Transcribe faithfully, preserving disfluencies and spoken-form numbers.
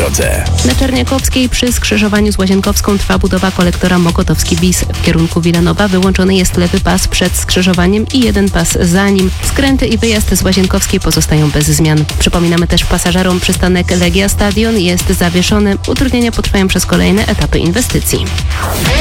drodze. Na Czerniakowskiej przy skrzyżowaniu z Łazienkowską trwa budowa kolektora Mokotowski-Bis. W kierunku Wilanowa wyłączony jest lewy pas przed skrzyżowaniem i jeden pas za nim. Skręty i wyjazd z Łazienkowskiej pozostają bez zmian. Przypominamy też pasażerom, przystanek Legia Stadion jest zawieszony. Utrudnienia potrwają przez kolejne etapy inwestycji.